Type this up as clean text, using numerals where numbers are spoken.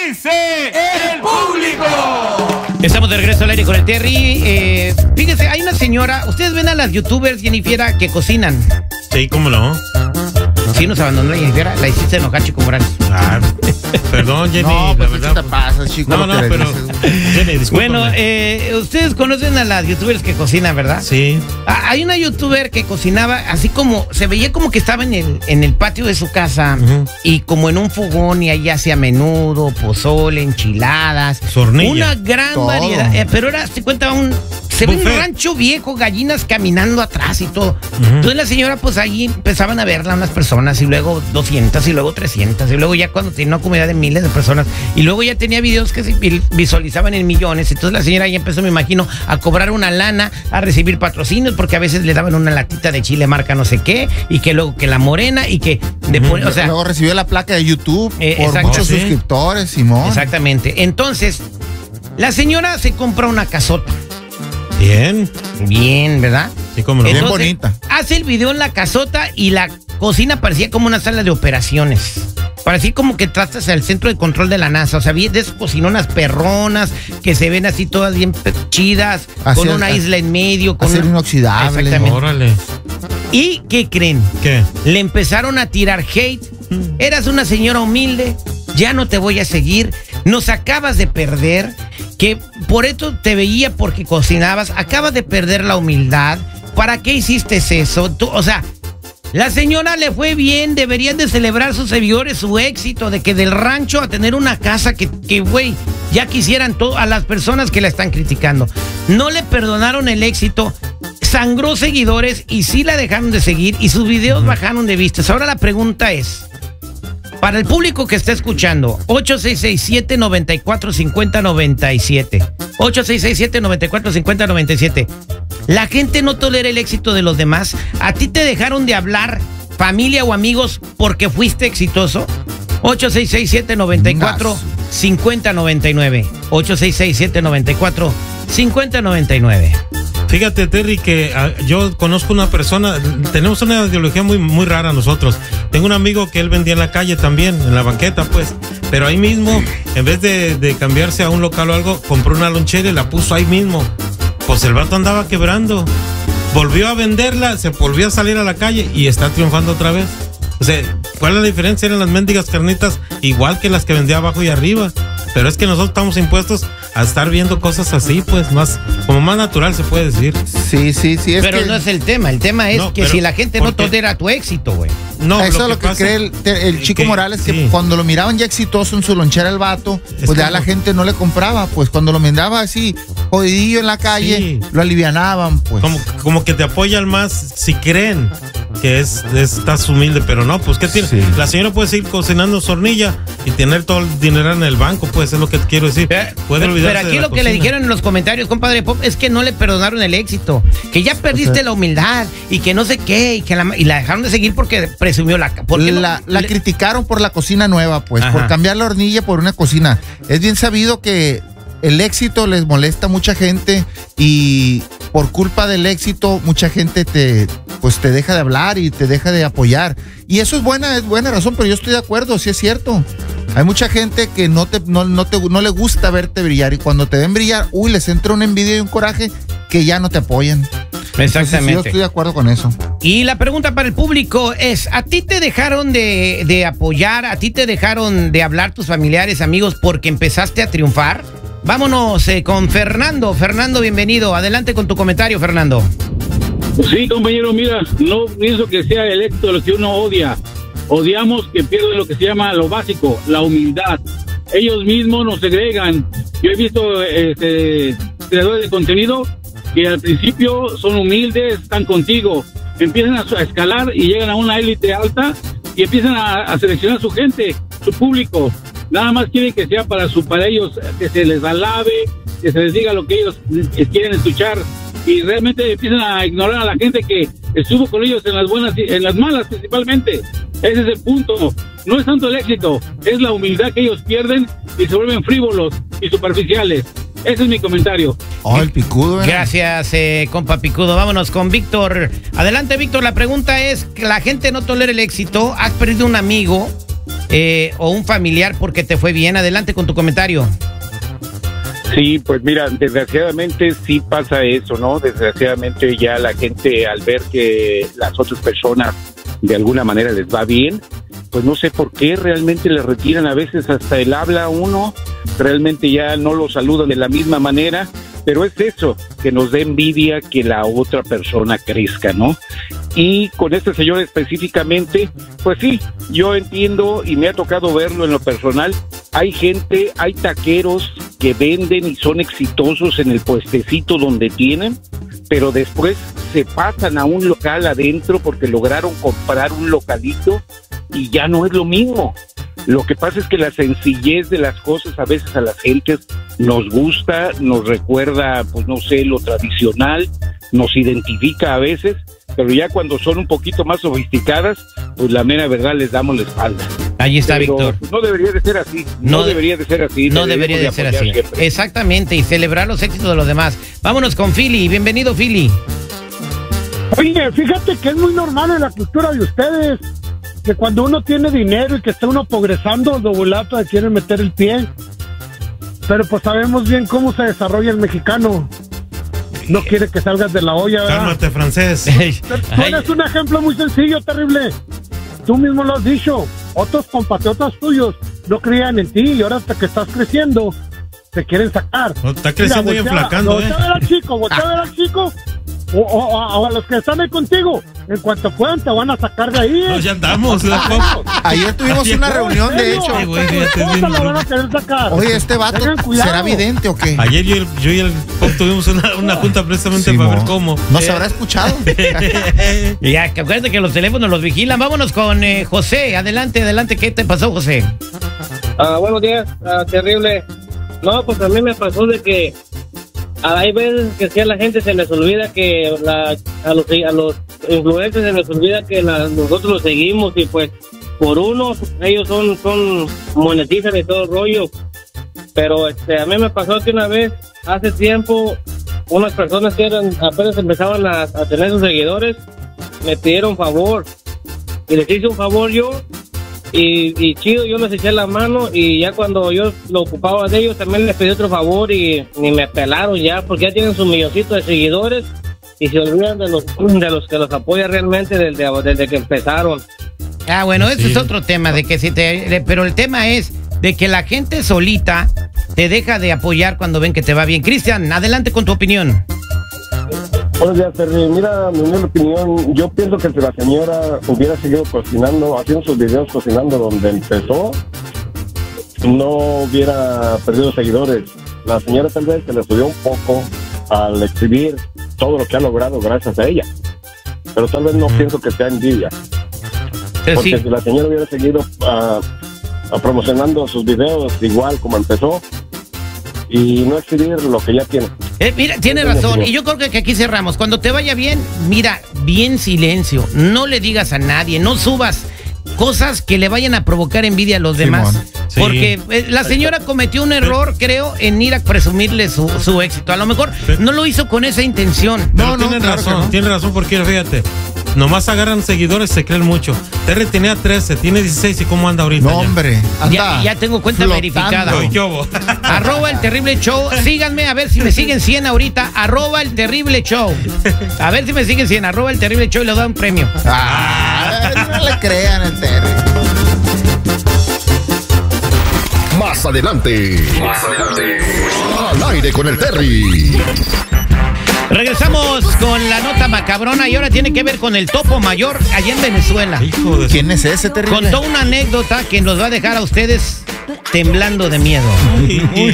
dice el público? Estamos de regreso al aire con el Terry. Fíjense, hay una señora, ustedes ven a las youtubers, Jennifer, que cocinan. Sí, cómo no. Sí, nos abandonó la Jennifer, la hiciste enojar, Chico Morales. Ah, perdón, Jenny, no, pues la verdad. ¿qué te pasa, chico? No, pero Jenny, discúlpame. Bueno, ustedes conocen a las youtubers que cocinan, ¿verdad? Sí. Hay una youtuber que cocinaba así como, se veía como que estaba en el patio de su casa y como en un fogón, y ahí hacía menudo, pozole, enchiladas. Sornilla. Una gran Todo. variedad. Pero era, se cuenta, se ve un rancho viejo, gallinas caminando atrás y todo. Entonces la señora, pues ahí empezaban a verla unas personas, y luego 200, y luego 300, y luego ya cuando tenía una comunidad de miles de personas, y luego ya tenía videos que se visualizaban en millones. Entonces la señora ya empezó, me imagino, a cobrar una lana, a recibir patrocinios, porque a veces le daban una latita de chile marca no sé qué, y que luego que la morena, y que después, o sea, luego recibió la placa de YouTube por muchos suscriptores, Simón. Exactamente. Entonces, la señora se compra una casota. Bien, ¿verdad? Sí, cómo no. Bien Entonces, bonita. hace el video en la casota y la cocina parecía como una sala de operaciones. Parecía como que trastas al centro de control de la NASA. O sea, de esas cocinonas perronas que se ven así todas bien chidas, con una isla en medio. Con acero inoxidable. Exactamente. Órale. ¿Y qué creen? ¿Qué? Le empezaron a tirar hate. Eras una señora humilde, ya no te voy a seguir, nos acabas de perder, que por esto te veía porque cocinabas, acabas de perder la humildad, ¿para qué hiciste eso? Tú, o sea, la señora le fue bien, deberían de celebrar sus seguidores su éxito, de que del rancho a tener una casa que güey, ya quisieran a las personas que la están criticando. No le perdonaron el éxito, sangró seguidores y sí la dejaron de seguir y sus videos bajaron de vistas. Ahora la pregunta es, para el público que está escuchando, 8667-945097. 8667-945097. La gente no tolera el éxito de los demás. ¿A ti te dejaron de hablar, familia o amigos, porque fuiste exitoso? 8667-945099. 8667-945099. Fíjate, Terry, que yo conozco una persona, tenemos una ideología muy, muy rara nosotros. Tengo un amigo que él vendía en la calle también, en la banqueta, pues. Pero ahí mismo, en vez de cambiarse a un local o algo, compró una lonchera y la puso ahí mismo. Pues el vato andaba quebrando. Volvió a venderla, se volvió a salir a la calle y está triunfando otra vez. O sea, ¿cuál es la diferencia? Eran las mendigas carnitas igual que las que vendía abajo y arriba. Pero es que nosotros estamos impuestos a estar viendo cosas así, pues, más, como más natural se puede decir. Sí. Pero no es el tema es que si la gente no tolera tu éxito, güey. No, eso es lo que cree el Chico Morales, que cuando lo miraban ya exitoso en su lonchera el vato, pues ya la gente no le compraba, pues cuando lo miraba así, jodidillo en la calle, lo alivianaban, pues. Como que te apoyan más si creen que estás humilde, pero no, pues ¿qué tiene? Sí. La señora puede seguir cocinando sornilla y tener todo el dinero en el banco, pues es lo que quiero decir. Pero aquí lo que le dijeron en los comentarios, compadre Pop, es que no le perdonaron el éxito, que ya perdiste la humildad y que no sé qué, y la dejaron de seguir porque presumió la criticaron por la cocina nueva, pues. Ajá. Por cambiar la hornilla por una cocina. Es bien sabido que el éxito les molesta a mucha gente y por culpa del éxito mucha gente te deja de hablar y te deja de apoyar. Y eso es buena razón, pero yo estoy de acuerdo, sí es cierto. Hay mucha gente que no le gusta verte brillar y cuando te ven brillar, les entra una envidia y un coraje que ya no te apoyan. Exactamente. Entonces, yo estoy de acuerdo con eso. Y la pregunta para el público es, ¿a ti te dejaron de apoyar? ¿A ti te dejaron de hablar tus familiares, amigos, porque empezaste a triunfar? Vámonos con Fernando. Fernando, bienvenido. Adelante con tu comentario, Fernando. Sí, compañero, mira, no pienso que sea el éxito de lo que uno odia. Odiamos que pierden lo que se llama lo básico, la humildad. Ellos mismos nos segregan. Yo he visto creadores de contenido que al principio son humildes, están contigo, empiezan a escalar y llegan a una élite alta y empiezan a seleccionar a su gente, su público. Nada más quieren que sea para ellos, que se les alabe, que se les diga lo que ellos quieren escuchar, y realmente empiezan a ignorar a la gente que estuvo con ellos en las buenas y en las malas principalmente. Ese es el punto. No es tanto el éxito, es la humildad que ellos pierden y se vuelven frívolos y superficiales. Ese es mi comentario. El picudo. Gracias, compa picudo. Vámonos con Víctor. Adelante, Víctor. La pregunta es, ¿la gente no tolera el éxito? ¿Has perdido un amigo o un familiar porque te fue bien. Adelante con tu comentario. Sí, pues mira, desgraciadamente sí pasa eso, ¿no? Desgraciadamente ya la gente, al ver que las otras personas de alguna manera les va bien, pues no sé por qué realmente le retiran a veces hasta el habla a uno, realmente ya no lo saludan de la misma manera, pero es eso, que nos da envidia que la otra persona crezca, ¿no? Y con este señor específicamente, pues sí, yo entiendo y me ha tocado verlo en lo personal. Hay gente, hay taqueros que venden y son exitosos en el puestecito donde tienen, pero después se pasan a un local adentro porque lograron comprar un localito y ya no es lo mismo. Lo que pasa es que la sencillez de las cosas a veces a las gentes nos gusta, nos recuerda, pues no sé, lo tradicional, nos identifica a veces, pero ya cuando son un poquito más sofisticadas, pues la mera verdad les damos la espalda. Ahí está, pero Víctor. No debería de ser así, no debería de ser así. No debería de ser así. Siempre. Exactamente, y celebrar los éxitos de los demás. Vámonos con Philly. Bienvenido, Philly. Oye, fíjate que es muy normal en la cultura de ustedes que cuando uno tiene dinero y que está uno progresando, de volata quieren meter el pie. Pero pues sabemos bien cómo se desarrolla el mexicano. No quiere que salgas de la olla, ¿verdad? Cálmate, francés. Tú eres un ejemplo muy sencillo, terrible. Tú mismo lo has dicho. Otros compatriotas tuyos no creían en ti y ahora hasta que estás creciendo, te quieren sacar. No, está creciendo y enflacando, voltea a ver al chico, o a los que están ahí contigo. En cuanto puedan, te van a sacar de ahí. No, ya andamos. Ayer tuvimos una reunión, de hecho. Oye, ¿este vato será vidente o qué? Ayer yo y el Pop tuvimos una junta precisamente para ver cómo. ¿No se habrá escuchado? Ya, acuérdate que los teléfonos los vigilan. Vámonos con José. Adelante. ¿Qué te pasó, José? Buenos días, terrible. No, pues a mí me pasó de que hay veces que si a la gente se les olvida que a los influencers se les olvida que nosotros los seguimos y pues por uno ellos son monetizan y todo el rollo. Pero a mí me pasó que una vez hace tiempo unas personas que apenas empezaban a tener sus seguidores me pidieron favor y les hice un favor yo. Y chido, yo les eché la mano y ya cuando yo lo ocupaba de ellos también les pedí otro favor y ni me pelaron ya porque ya tienen su milloncito de seguidores y se olvidan de los que los apoyan realmente desde que empezaron. Bueno, ese es otro tema de que pero el tema es de que la gente solita te deja de apoyar cuando ven que te va bien. Cristian, adelante con tu opinión. Buenos días, Terry. Mira, mi opinión, yo pienso que si la señora hubiera seguido cocinando, haciendo sus videos cocinando donde empezó, no hubiera perdido seguidores. La señora tal vez se le subió un poco al exhibir todo lo que ha logrado gracias a ella. Pero tal vez no pienso que sea envidia. Porque si la señora hubiera seguido promocionando sus videos igual como empezó y no exhibir lo que ya tiene. Mira, tiene razón, y yo creo que aquí cerramos. Cuando te vaya bien, mira, bien silencio, no le digas a nadie, no subas cosas que le vayan a provocar envidia a los demás. Sí. Porque la señora cometió un error, creo, en ir a presumirle su éxito. A lo mejor no lo hizo con esa intención. No, tiene razón, porque fíjate, nomás agarran seguidores, se creen mucho. Terry tenía 13, tiene 16, ¿y cómo anda ahorita? No, hombre, anda ya tengo cuenta verificada. Yo. @El Terrible Show. Síganme, a ver si me siguen 100 ahorita. @El Terrible Show. A ver si me siguen 100. @El Terrible Show y le doy un premio. No le crean el Terry. Más adelante. Al aire con el Terry. Regresamos con la nota macabrona y ahora tiene que ver con el topo mayor allá en Venezuela. ¿Quién es ese, Terry? Contó una anécdota que nos va a dejar a ustedes temblando de miedo.